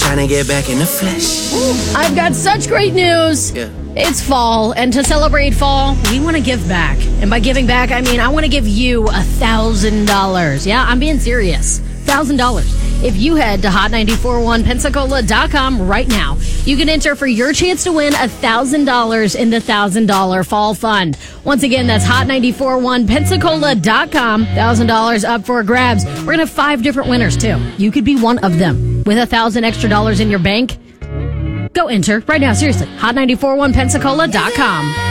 trying to get back in the flesh. I've got such great news. Yeah. It's fall, and to celebrate fall, we want to give back. And by giving back, I mean I want to give you $1,000. Yeah, I'm being serious. $1,000. If you head to hot941pensacola.com right now, you can enter for your chance to win $1,000 in the $1,000 Fall Fund. Once again, that's hot941pensacola.com. $1,000 up for grabs. We're going to have 5 different winners, too. You could be one of them. With $1,000 extra in your bank, go enter right now. Seriously, hot941pensacola.com.